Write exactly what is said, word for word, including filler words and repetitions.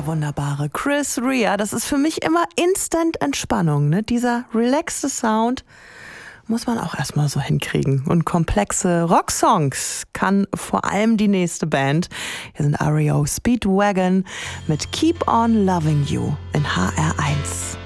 Der wunderbare Chris Rea, das ist für mich immer Instant Entspannung, ne? Dieser relaxte Sound muss man auch erstmal so hinkriegen. Und komplexe Rocksongs kann vor allem die nächste Band. Hier sind R E O Speedwagon mit Keep on Loving You in H R eins.